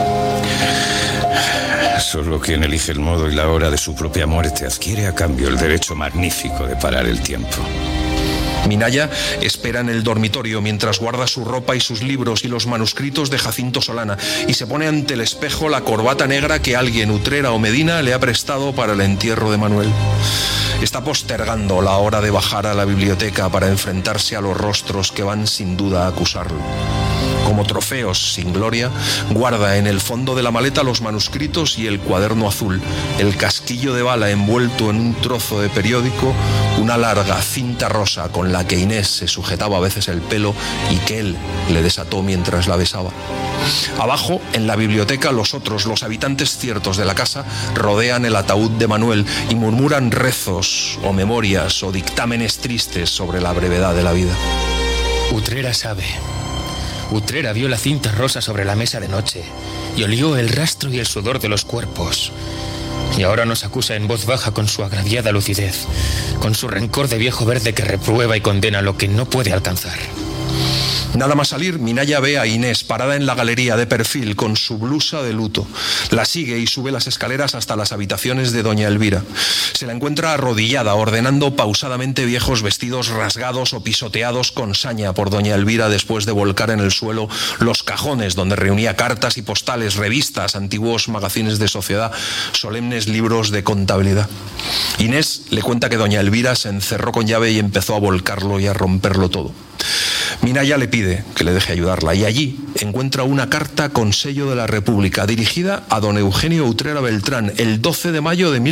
Solo quien elige el modo y la hora de su propia muerte adquiere a cambio el derecho magnífico de parar el tiempo. Minaya espera en el dormitorio mientras guarda su ropa y sus libros y los manuscritos de Jacinto Solana, y se pone ante el espejo la corbata negra que alguien, Utrera o Medina, le ha prestado para el entierro de Manuel. Está postergando la hora de bajar a la biblioteca para enfrentarse a los rostros que van sin duda a acusarlo. Como trofeos sin gloria, guarda en el fondo de la maleta los manuscritos y el cuaderno azul, el casquillo de bala envuelto en un trozo de periódico, una larga cinta rosa con la que Inés se sujetaba a veces el pelo y que él le desató mientras la besaba. Abajo, en la biblioteca, los habitantes ciertos de la casa, rodean el ataúd de Manuel y murmuran rezos o memorias o dictámenes tristes sobre la brevedad de la vida. Utrera sabe. Utrera vio la cinta rosa sobre la mesa de noche y olió el rastro y el sudor de los cuerpos. Y ahora nos acusa en voz baja con su agraviada lucidez, con su rencor de viejo verde que reprueba y condena lo que no puede alcanzar. Nada más salir, Minaya ve a Inés parada en la galería de perfil con su blusa de luto. La sigue y sube las escaleras hasta las habitaciones de doña Elvira. Se la encuentra arrodillada, ordenando pausadamente viejos vestidos rasgados o pisoteados con saña por doña Elvira después de volcar en el suelo los cajones donde reunía cartas y postales, revistas, antiguos magazines de sociedad, solemnes libros de contabilidad. Inés le cuenta que doña Elvira se encerró con llave y empezó a volcarlo y a romperlo todo. Minaya le pide que le deje ayudarla y allí encuentra una carta con sello de la República dirigida a don Eugenio Utrera Beltrán el 12 de mayo de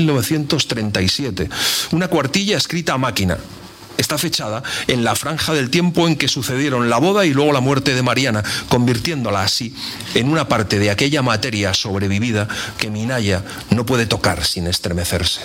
1937. Una cuartilla escrita a máquina. Está fechada en la franja del tiempo en que sucedieron la boda y luego la muerte de Mariana, convirtiéndola así en una parte de aquella materia sobrevivida que Minaya no puede tocar sin estremecerse.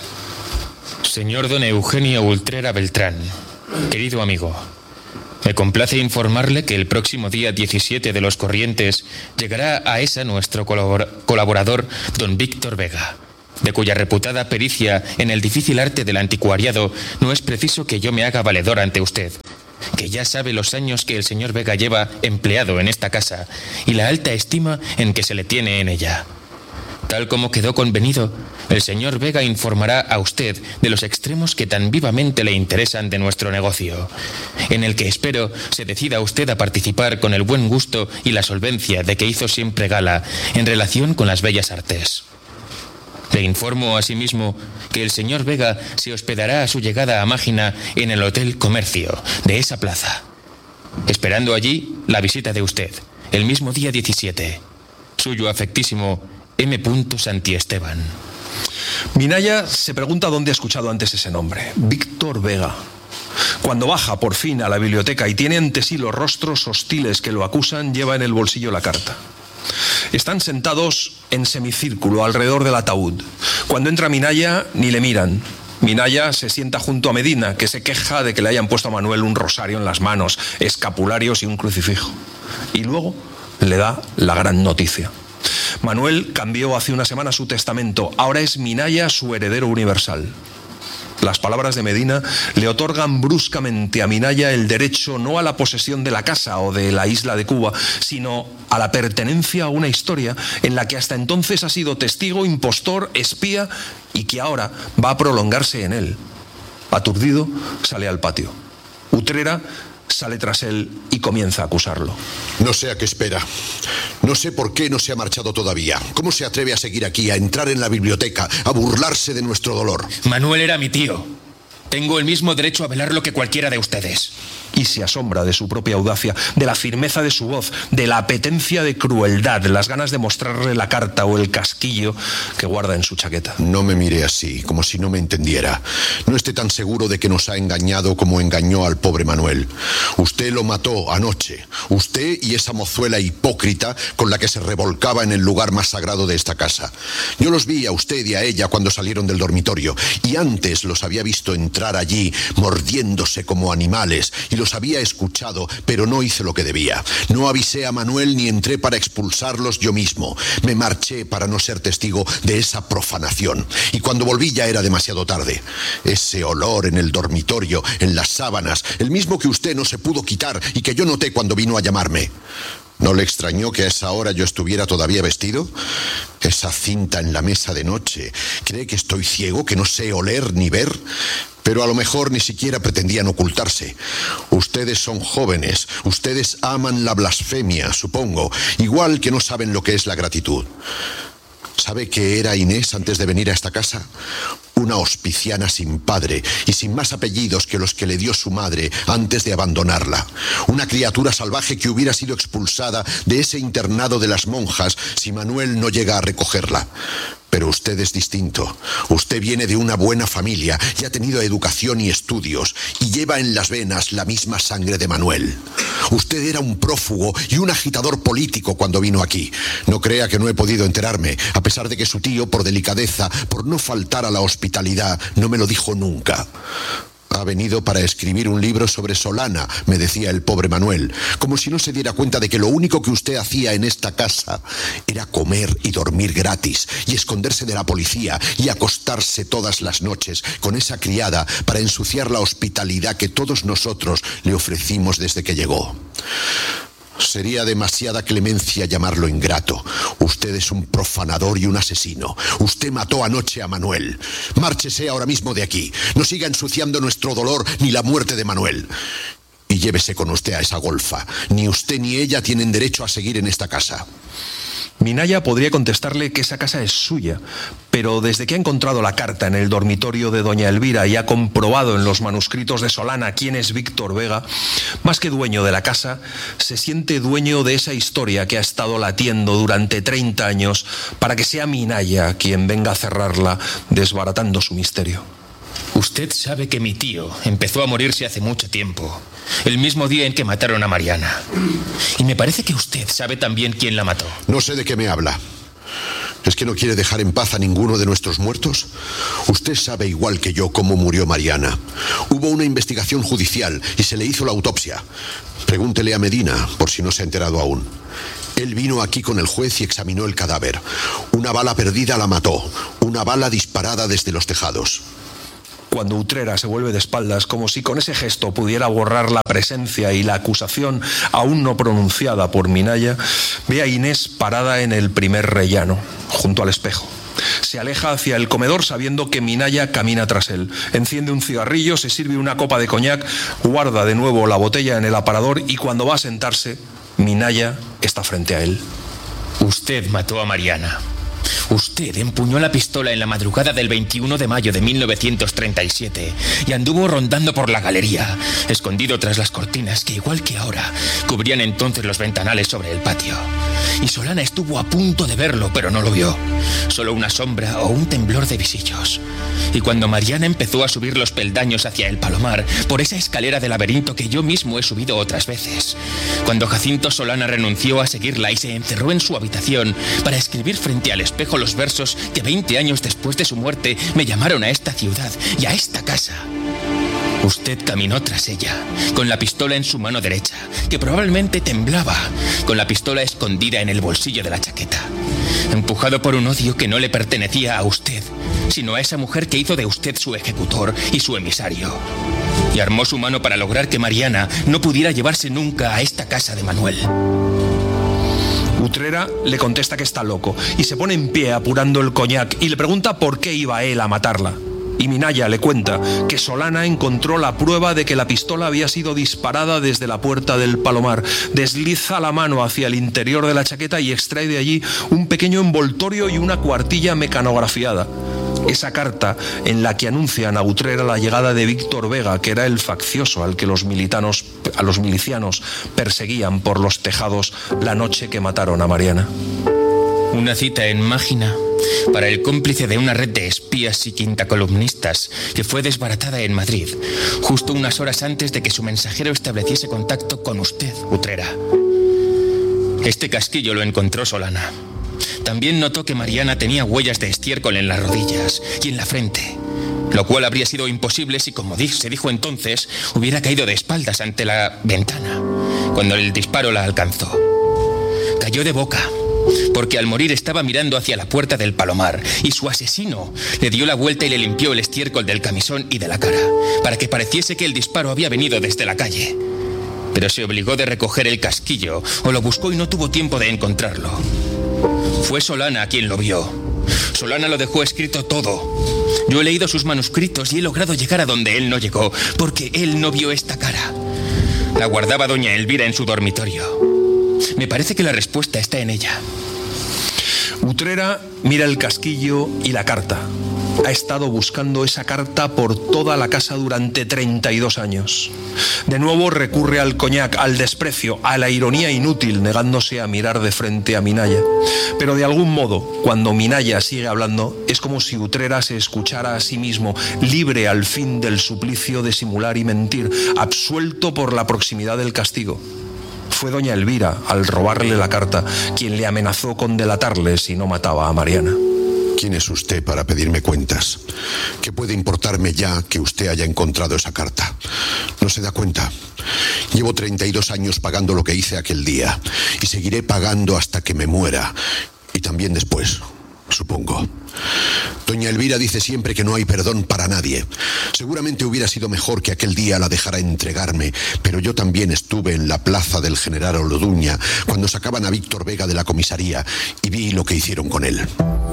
Señor don Eugenio Utrera Beltrán, querido amigo, me complace informarle que el próximo día 17 de los corrientes llegará a ESA nuestro colaborador don Víctor Vega, de cuya reputada pericia en el difícil arte del anticuariado no es preciso que yo me haga valedor ante usted, que ya sabe los años que el señor Vega lleva empleado en esta casa y la alta estima en que se le tiene en ella. Tal como quedó convenido, el señor Vega informará a usted de los extremos que tan vivamente le interesan de nuestro negocio, en el que espero se decida usted a participar con el buen gusto y la solvencia de que hizo siempre gala en relación con las bellas artes. Le informo asimismo que el señor Vega se hospedará a su llegada a Mágina en el Hotel Comercio de esa plaza, esperando allí la visita de usted, el mismo día 17. Suyo afectísimo, M. Santiesteban. Minaya se pregunta dónde ha escuchado antes ese nombre. Víctor Vega. Cuando baja por fin a la biblioteca y tiene ante sí los rostros hostiles que lo acusan, lleva en el bolsillo la carta. Están sentados en semicírculo alrededor del ataúd. Cuando entra Minaya, ni le miran. Minaya se sienta junto a Medina, que se queja de que le hayan puesto a Manuel un rosario en las manos, escapularios y un crucifijo. Y luego le da la gran noticia. Manuel cambió hace una semana su testamento. Ahora es Minaya su heredero universal. Las palabras de Medina le otorgan bruscamente a Minaya el derecho no a la posesión de la casa o de la isla de Cuba, sino a la pertenencia a una historia en la que hasta entonces ha sido testigo, impostor, espía y que ahora va a prolongarse en él. Aturdido, sale al patio. Utrera sale tras él y comienza a acusarlo. No sé a qué espera. No sé por qué no se ha marchado todavía. ¿Cómo se atreve a seguir aquí, a entrar en la biblioteca, a burlarse de nuestro dolor? Manuel era mi tío. Tengo el mismo derecho a velarlo que cualquiera de ustedes. Y se asombra de su propia audacia, de la firmeza de su voz, de la apetencia de crueldad, las ganas de mostrarle la carta o el casquillo que guarda en su chaqueta. No me mire así, como si no me entendiera. No esté tan seguro de que nos ha engañado como engañó al pobre Manuel. Usted lo mató anoche. Usted y esa mozuela hipócrita con la que se revolcaba en el lugar más sagrado de esta casa. Yo los vi a usted y a ella cuando salieron del dormitorio, y antes los había visto entrar allí mordiéndose como animales, y los había escuchado, pero no hice lo que debía. No avisé a Manuel ni entré para expulsarlos yo mismo. Me marché para no ser testigo de esa profanación. Y cuando volví ya era demasiado tarde. Ese olor en el dormitorio, en las sábanas, el mismo que usted no se pudo quitar y que yo noté cuando vino a llamarme. ¿No le extrañó que a esa hora yo estuviera todavía vestido? Esa cinta en la mesa de noche. ¿Cree que estoy ciego, que no sé oler ni ver? Pero a lo mejor ni siquiera pretendían ocultarse. Ustedes son jóvenes, ustedes aman la blasfemia, supongo, igual que no saben lo que es la gratitud. ¿Sabe qué era Inés antes de venir a esta casa? Una hospiciana sin padre y sin más apellidos que los que le dio su madre antes de abandonarla. Una criatura salvaje que hubiera sido expulsada de ese internado de las monjas si Manuel no llega a recogerla. Pero usted es distinto. Usted viene de una buena familia y ha tenido educación y estudios y lleva en las venas la misma sangre de Manuel. Usted era un prófugo y un agitador político cuando vino aquí. No crea que no he podido enterarme, a pesar de que su tío, por delicadeza, por no faltar a la hospitalidad, no me lo dijo nunca. Ha venido para escribir un libro sobre Solana, me decía el pobre Manuel, como si no se diera cuenta de que lo único que usted hacía en esta casa era comer y dormir gratis y esconderse de la policía y acostarse todas las noches con esa criada para ensuciar la hospitalidad que todos nosotros le ofrecimos desde que llegó. Sería demasiada clemencia llamarlo ingrato. Usted es un profanador y un asesino. Usted mató anoche a Manuel. Márchese ahora mismo de aquí. No siga ensuciando nuestro dolor ni la muerte de Manuel. Y llévese con usted a esa golfa. Ni usted ni ella tienen derecho a seguir en esta casa. Minaya podría contestarle que esa casa es suya, pero desde que ha encontrado la carta en el dormitorio de doña Elvira y ha comprobado en los manuscritos de Solana quién es Víctor Vega, más que dueño de la casa, se siente dueño de esa historia que ha estado latiendo durante 30 años para que sea Minaya quien venga a cerrarla, desbaratando su misterio. Usted sabe que mi tío empezó a morirse hace mucho tiempo, el mismo día en que mataron a Mariana. Y me parece que usted sabe también quién la mató. No sé de qué me habla. ¿Es que no quiere dejar en paz a ninguno de nuestros muertos? Usted sabe igual que yo cómo murió Mariana. Hubo una investigación judicial y se le hizo la autopsia. Pregúntele a Medina, por si no se ha enterado aún. Él vino aquí con el juez y examinó el cadáver. Una bala perdida la mató. Una bala disparada desde los tejados. Cuando Utrera se vuelve de espaldas, como si con ese gesto pudiera borrar la presencia y la acusación aún no pronunciada por Minaya, ve a Inés parada en el primer rellano, junto al espejo. Se aleja hacia el comedor sabiendo que Minaya camina tras él. Enciende un cigarrillo, se sirve una copa de coñac, guarda de nuevo la botella en el aparador y cuando va a sentarse, Minaya está frente a él. Usted mató a Mariana. Usted empuñó la pistola en la madrugada del 21 de mayo de 1937 y anduvo rondando por la galería, escondido tras las cortinas que, igual que ahora, cubrían entonces los ventanales sobre el patio. Y Solana estuvo a punto de verlo, pero no lo vio. Solo una sombra o un temblor de visillos. Y cuando Mariana empezó a subir los peldaños hacia el Palomar, por esa escalera de laberinto que yo mismo he subido otras veces, cuando Jacinto Solana renunció a seguirla y se encerró en su habitación para escribir frente al espejo los versos que 20 años después de su muerte me llamaron a esta ciudad y a esta casa, usted caminó tras ella, con la pistola en su mano derecha, que probablemente temblaba, con la pistola escondida en el bolsillo de la chaqueta, empujado por un odio que no le pertenecía a usted, sino a esa mujer que hizo de usted su ejecutor y su emisario. Y armó su mano para lograr que Mariana no pudiera llevarse nunca a esta casa de Manuel. Utrera le contesta que está loco y se pone en pie apurando el coñac y le pregunta por qué iba él a matarla. Y Minaya le cuenta que Solana encontró la prueba de que la pistola había sido disparada desde la puerta del Palomar. Desliza la mano hacia el interior de la chaqueta y extrae de allí un pequeño envoltorio y una cuartilla mecanografiada. Esa carta en la que anuncian a Utrera la llegada de Víctor Vega, que era el faccioso al que los milicianos perseguían por los tejados la noche que mataron a Mariana. Una cita en Mágina para el cómplice de una red de espías y quintacolumnistas que fue desbaratada en Madrid, justo unas horas antes de que su mensajero estableciese contacto con usted, Utrera. Este casquillo lo encontró Solana. También notó que Mariana tenía huellas de estiércol en las rodillas y en la frente, lo cual habría sido imposible si, como se dijo entonces, hubiera caído de espaldas ante la ventana cuando el disparo la alcanzó. Cayó de boca, porque al morir estaba mirando hacia la puerta del Palomar y su asesino le dio la vuelta y le limpió el estiércol del camisón y de la cara, para que pareciese que el disparo había venido desde la calle. Pero se obligó de recoger el casquillo o lo buscó y no tuvo tiempo de encontrarlo. Fue Solana quien lo vio. Solana lo dejó escrito todo. Yo he leído sus manuscritos y he logrado llegar a donde él no llegó, porque él no vio esta cara. La guardaba doña Elvira en su dormitorio. Me parece que la respuesta está en ella. Utrera mira el casquillo y la carta. Ha estado buscando esa carta por toda la casa durante 32 años. De nuevo recurre al coñac, al desprecio, a la ironía inútil, negándose a mirar de frente a Minaya. Pero de algún modo, cuando Minaya sigue hablando, es como si Utrera se escuchara a sí mismo, libre al fin del suplicio de simular y mentir, absuelto por la proximidad del castigo. Fue doña Elvira, al robarle la carta, quien le amenazó con delatarle si no mataba a Mariana. ¿Quién es usted para pedirme cuentas? ¿Qué puede importarme ya que usted haya encontrado esa carta? ¿No se da cuenta? Llevo 32 años pagando lo que hice aquel día y seguiré pagando hasta que me muera y también después. Supongo. Doña Elvira dice siempre que no hay perdón para nadie. Seguramente hubiera sido mejor que aquel día la dejara entregarme, pero yo también estuve en la plaza del General Orduña cuando sacaban a Víctor Vega de la comisaría y vi lo que hicieron con él.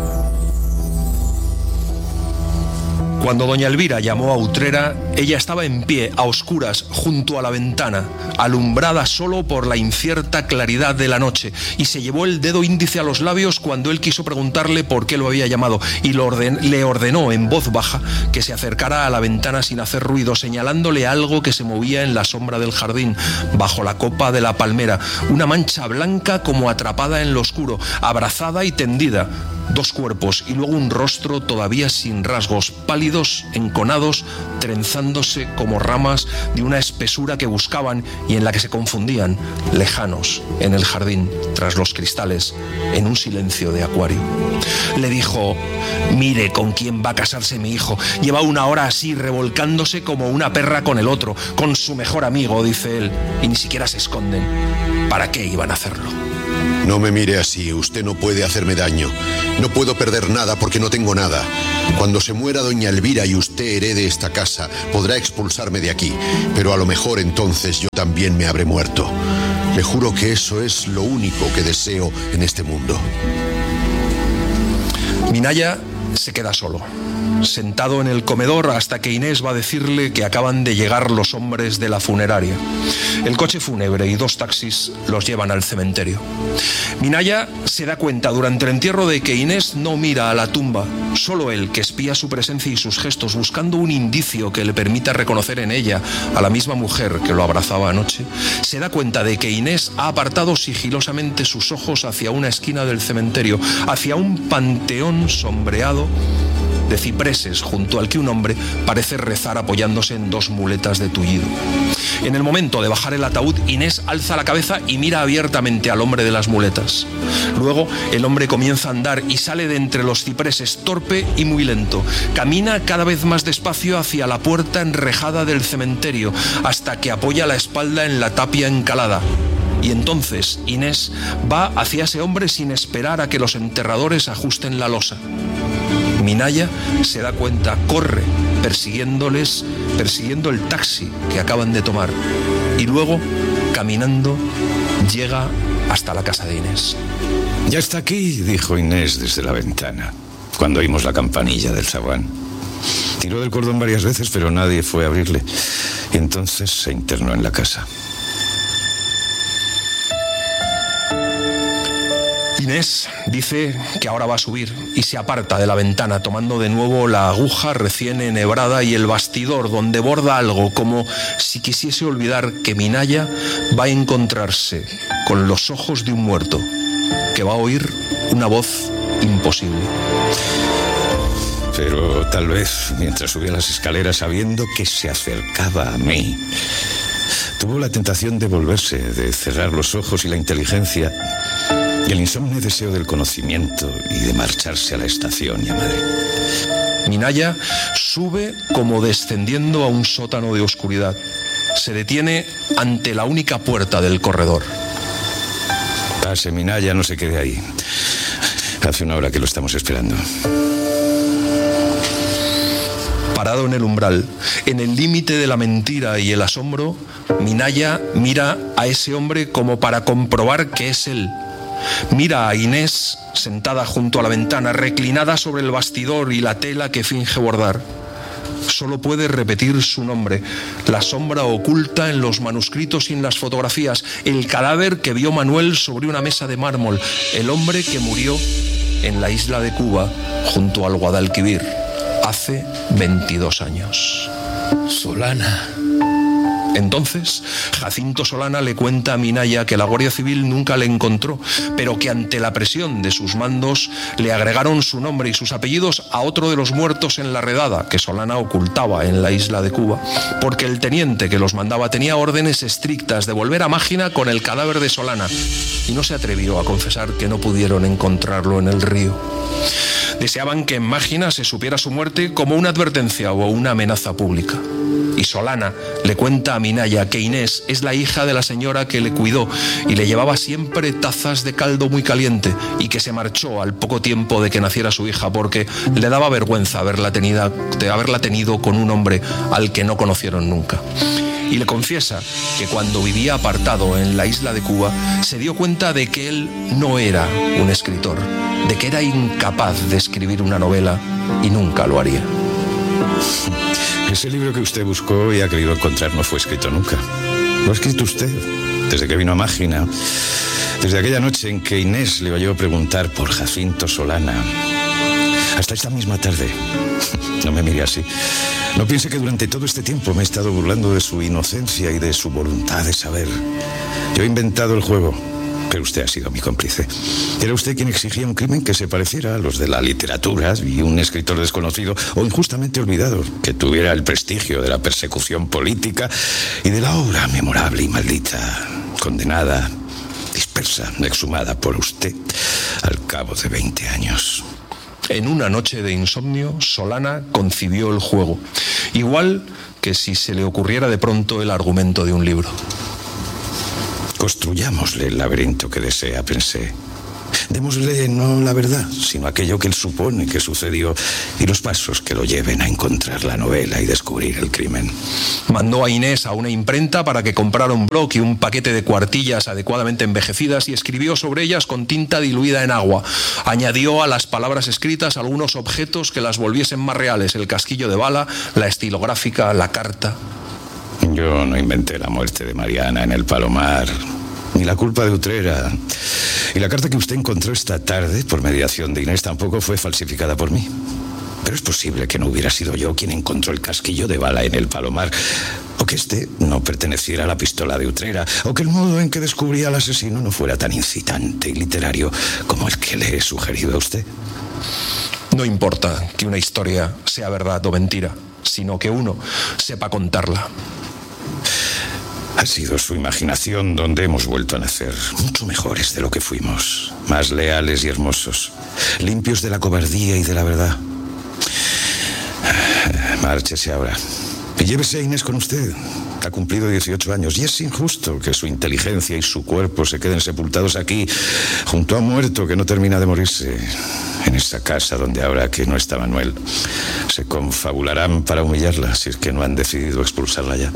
Cuando doña Elvira llamó a Utrera, ella estaba en pie, a oscuras, junto a la ventana, alumbrada solo por la incierta claridad de la noche, y se llevó el dedo índice a los labios cuando él quiso preguntarle por qué lo había llamado, y le ordenó en voz baja que se acercara a la ventana sin hacer ruido, señalándole algo que se movía en la sombra del jardín, bajo la copa de la palmera, una mancha blanca como atrapada en lo oscuro, abrazada y tendida. Dos cuerpos y luego un rostro todavía sin rasgos, pálidos, enconados, trenzándose como ramas de una espesura que buscaban y en la que se confundían, lejanos, en el jardín, tras los cristales, en un silencio de acuario. Le dijo: mire con quién va a casarse mi hijo. Lleva una hora así, revolcándose como una perra con el otro, con su mejor amigo, dice él, y ni siquiera se esconden. ¿Para qué iban a hacerlo? No me mire así, usted no puede hacerme daño. No puedo perder nada porque no tengo nada. Cuando se muera doña Elvira y usted herede esta casa, podrá expulsarme de aquí, pero a lo mejor entonces yo también me habré muerto. Le juro que eso es lo único que deseo en este mundo. Minaya se queda solo, sentado en el comedor hasta que Inés va a decirle que acaban de llegar los hombres de la funeraria. El coche fúnebre y dos taxis los llevan al cementerio. Minaya se da cuenta durante el entierro de que Inés no mira a la tumba, solo él, que espía su presencia y sus gestos, buscando un indicio que le permita reconocer en ella a la misma mujer que lo abrazaba anoche. Se da cuenta de que Inés ha apartado sigilosamente sus ojos hacia una esquina del cementerio, hacia un panteón sombreado de cipreses, junto al que un hombre parece rezar apoyándose en dos muletas de tullido. En el momento de bajar el ataúd, Inés alza la cabeza y mira abiertamente al hombre de las muletas. Luego, el hombre comienza a andar y sale de entre los cipreses, torpe y muy lento. Camina cada vez más despacio hacia la puerta enrejada del cementerio, hasta que apoya la espalda en la tapia encalada. Y entonces Inés va hacia ese hombre sin esperar a que los enterradores ajusten la losa. Minaya se da cuenta, corre, persiguiendo el taxi que acaban de tomar, y luego, caminando, llega hasta la casa de Inés. Ya está aquí, dijo Inés desde la ventana, cuando oímos la campanilla del zaguán. Tiró del cordón varias veces, pero nadie fue a abrirle, y entonces se internó en la casa. Inés dice que ahora va a subir y se aparta de la ventana, tomando de nuevo la aguja recién enhebrada y el bastidor, donde borda algo, como si quisiese olvidar que Minaya va a encontrarse con los ojos de un muerto, que va a oír una voz imposible. Pero tal vez, mientras subía las escaleras sabiendo que se acercaba a mí, tuvo la tentación de volverse, de cerrar los ojos y la inteligencia, y el insomne deseo del conocimiento y de marcharse a la estación y a Madrid. Minaya sube como descendiendo a un sótano de oscuridad. Se detiene ante la única puerta del corredor. Pase, Minaya, no se quede ahí. Hace una hora que lo estamos esperando. Parado en el umbral, en el límite de la mentira y el asombro, Minaya mira a ese hombre como para comprobar que es él. Mira a Inés sentada junto a la ventana, reclinada sobre el bastidor y la tela que finge bordar. Solo puede repetir su nombre, la sombra oculta en los manuscritos y en las fotografías, el cadáver que vio Manuel sobre una mesa de mármol, el hombre que murió en la isla de Cuba junto al Guadalquivir hace 22 años. Solana. Entonces, Jacinto Solana le cuenta a Minaya que la Guardia Civil nunca le encontró, pero que ante la presión de sus mandos le agregaron su nombre y sus apellidos a otro de los muertos en la redada que Solana ocultaba en la isla de Cuba, porque el teniente que los mandaba tenía órdenes estrictas de volver a Mágina con el cadáver de Solana, y no se atrevió a confesar que no pudieron encontrarlo en el río. Deseaban que en Mágina se supiera su muerte como una advertencia o una amenaza pública. Y Solana le cuenta a Minaya que Inés es la hija de la señora que le cuidó y le llevaba siempre tazas de caldo muy caliente, y que se marchó al poco tiempo de que naciera su hija porque le daba vergüenza haberla tenido con un hombre al que no conocieron nunca. Y le confiesa que cuando vivía apartado en la isla de Cuba se dio cuenta de que él no era un escritor, de que era incapaz de escribir una novela y nunca lo haría. Ese libro que usted buscó y ha querido encontrar no fue escrito nunca. Lo ha escrito usted desde que vino a Mágina, desde aquella noche en que Inés le oyó preguntar por Jacinto Solana, hasta esta misma tarde. No me mire así. No piense que durante todo este tiempo me he estado burlando de su inocencia y de su voluntad de saber. Yo he inventado el juego, pero usted ha sido mi cómplice. Era usted quien exigía un crimen que se pareciera a los de la literatura y un escritor desconocido o injustamente olvidado, que tuviera el prestigio de la persecución política y de la obra memorable y maldita, condenada, dispersa, exhumada por usted al cabo de 20 años. En una noche de insomnio, Solana concibió el juego, igual que si se le ocurriera de pronto el argumento de un libro. Construyámosle el laberinto que desea, pensé. Démosle no la verdad, sino aquello que él supone que sucedió y los pasos que lo lleven a encontrar la novela y descubrir el crimen. Mandó a Inés a una imprenta para que comprara un bloc y un paquete de cuartillas adecuadamente envejecidas y escribió sobre ellas con tinta diluida en agua. Añadió a las palabras escritas algunos objetos que las volviesen más reales: el casquillo de bala, la estilográfica, la carta. Yo no inventé la muerte de Mariana en el Palomar, ni la culpa de Utrera. Y la carta que usted encontró esta tarde, por mediación de Inés, tampoco fue falsificada por mí. Pero es posible que no hubiera sido yo quien encontró el casquillo de bala en el Palomar, o que este no perteneciera a la pistola de Utrera, o que el modo en que descubría al asesino no fuera tan incitante y literario como el que le he sugerido a usted. No importa que una historia sea verdad o mentira, sino que uno sepa contarla. Ha sido su imaginación donde hemos vuelto a nacer, mucho mejores de lo que fuimos, más leales y hermosos, limpios de la cobardía y de la verdad. Márchese ahora y llévese a Inés con usted. Ha cumplido 18 años y es injusto que su inteligencia y su cuerpo se queden sepultados aquí, junto a un muerto que no termina de morirse, en esa casa donde, ahora que no está Manuel, se confabularán para humillarla, si es que no han decidido expulsarla ya.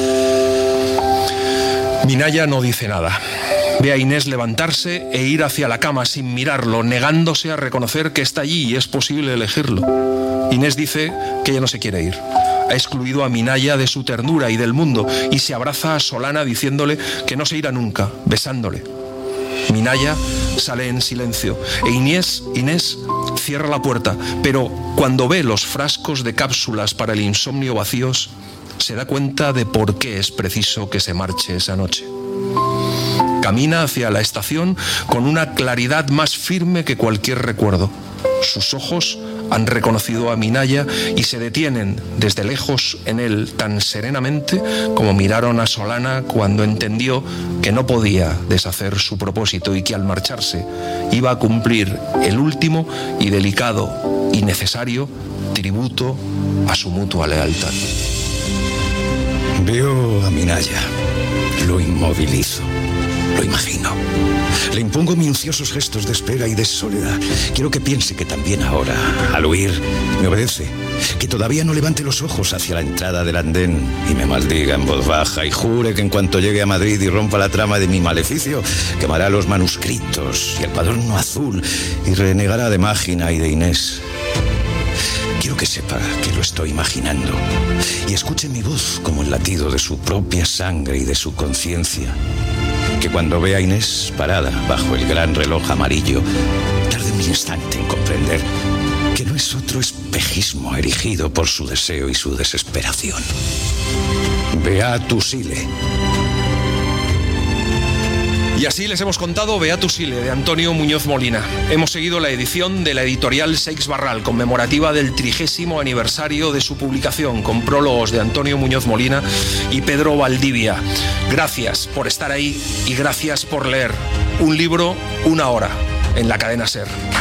Minaya no dice nada. Ve a Inés levantarse e ir hacia la cama sin mirarlo, negándose a reconocer que está allí y es posible elegirlo. Inés dice que ella no se quiere ir. Ha excluido a Minaya de su ternura y del mundo y se abraza a Solana diciéndole que no se irá nunca, besándole. Minaya sale en silencio e Inés cierra la puerta, pero cuando ve los frascos de cápsulas para el insomnio vacíos, se da cuenta de por qué es preciso que se marche esa noche. Camina hacia la estación con una claridad más firme que cualquier recuerdo. Sus ojos han reconocido a Minaya y se detienen desde lejos en él tan serenamente como miraron a Solana cuando entendió que no podía deshacer su propósito y que al marcharse iba a cumplir el último y delicado y necesario tributo a su mutua lealtad. Veo a Minaya, lo inmovilizo, lo imagino. Le impongo minuciosos gestos de espera y de soledad. Quiero que piense que también ahora, al huir, me obedece. Que todavía no levante los ojos hacia la entrada del andén y me maldiga en voz baja y jure que en cuanto llegue a Madrid y rompa la trama de mi maleficio, quemará los manuscritos y el cuaderno azul y renegará de Mágina y de Inés. Quiero que sepa que lo estoy imaginando y escuche mi voz como el latido de su propia sangre y de su conciencia. Que cuando vea a Inés parada bajo el gran reloj amarillo, tarde un instante en comprender que no es otro espejismo erigido por su deseo y su desesperación. Beatus Ile. Y así les hemos contado Beatus Ile, de Antonio Muñoz Molina. Hemos seguido la edición de la editorial Seix Barral, conmemorativa del 30º aniversario de su publicación, con prólogos de Antonio Muñoz Molina y Pedro Valdivia. Gracias por estar ahí y gracias por leer. Un libro, una hora, en la cadena SER.